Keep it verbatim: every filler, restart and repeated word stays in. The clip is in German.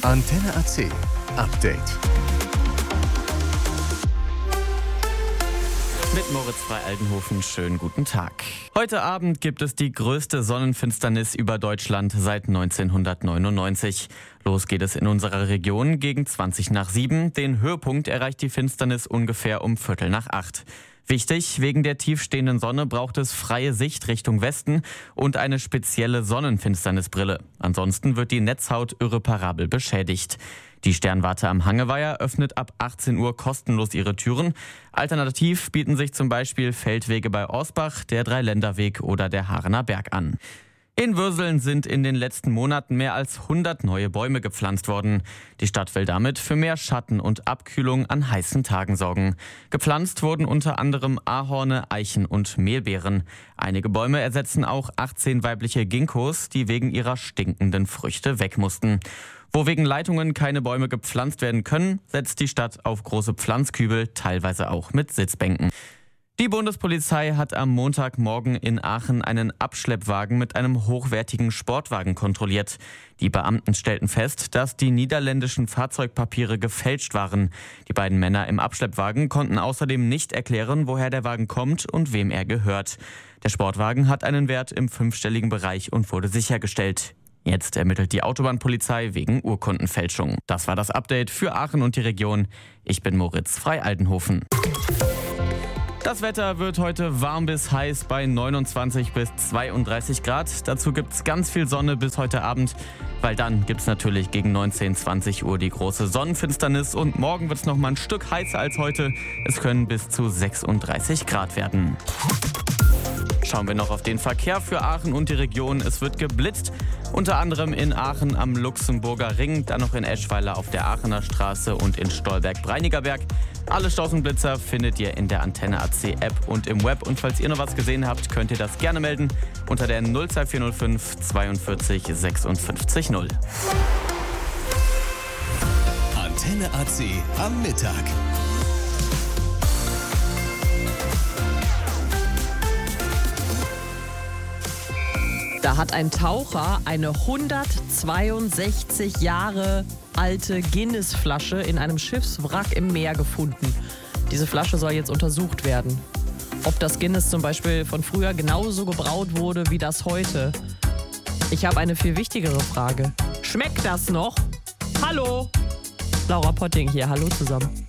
Antenne A C Update. Mit Moritz Frei-Aldenhofen, schönen guten Tag. Heute Abend gibt es die größte Sonnenfinsternis über Deutschland seit neunzehnhundertneunundneunzig. Los geht es in unserer Region gegen zwanzig nach sieben. Den Höhepunkt erreicht die Finsternis ungefähr um Viertel nach acht. Wichtig, wegen der tiefstehenden Sonne braucht es freie Sicht Richtung Westen und eine spezielle Sonnenfinsternisbrille. Ansonsten wird die Netzhaut irreparabel beschädigt. Die Sternwarte am Hangeweiher öffnet ab achtzehn Uhr kostenlos ihre Türen. Alternativ bieten sich zum Beispiel Feldwege bei Orsbach, der Dreiländerweg oder der Haarener Berg an. In Würseln sind in den letzten Monaten mehr als hundert neue Bäume gepflanzt worden. Die Stadt will damit für mehr Schatten und Abkühlung an heißen Tagen sorgen. Gepflanzt wurden unter anderem Ahorne, Eichen und Mehlbeeren. Einige Bäume ersetzen auch achtzehn weibliche Ginkgos, die wegen ihrer stinkenden Früchte weg mussten. Wo wegen Leitungen keine Bäume gepflanzt werden können, setzt die Stadt auf große Pflanzkübel, teilweise auch mit Sitzbänken. Die Bundespolizei hat am Montagmorgen in Aachen einen Abschleppwagen mit einem hochwertigen Sportwagen kontrolliert. Die Beamten stellten fest, dass die niederländischen Fahrzeugpapiere gefälscht waren. Die beiden Männer im Abschleppwagen konnten außerdem nicht erklären, woher der Wagen kommt und wem er gehört. Der Sportwagen hat einen Wert im fünfstelligen Bereich und wurde sichergestellt. Jetzt ermittelt die Autobahnpolizei wegen Urkundenfälschung. Das war das Update für Aachen und die Region. Ich bin Moritz Frei-Aldenhofen. Das Wetter wird heute warm bis heiß bei neunundzwanzig bis zweiunddreißig Grad. Dazu gibt es ganz viel Sonne bis heute Abend, weil dann gibt es natürlich gegen neunzehn, zwanzig Uhr die große Sonnenfinsternis und morgen wird es noch mal ein Stück heißer als heute. Es können bis zu sechsunddreißig Grad werden. Schauen wir noch auf den Verkehr für Aachen und die Region. Es wird geblitzt, unter anderem in Aachen am Luxemburger Ring, dann noch in Eschweiler auf der Aachener Straße und in Stolberg-Breiniger-Berg. Alle Staus und Blitzer findet ihr in der Antenne A C App und im Web. Und falls ihr noch was gesehen habt, könnt ihr das gerne melden unter der null zwei vier null fünf zweiundvierzig sechsundfünfzig null. Antenne A C am Mittag. Da hat ein Taucher eine hundertzweiundsechzig Jahre alte Guinness-Flasche in einem Schiffswrack im Meer gefunden. Diese Flasche soll jetzt untersucht werden. Ob das Guinness zum Beispiel von früher genauso gebraut wurde wie das heute. Ich habe eine viel wichtigere Frage. Schmeckt das noch? Hallo? Laura Potting hier, hallo zusammen.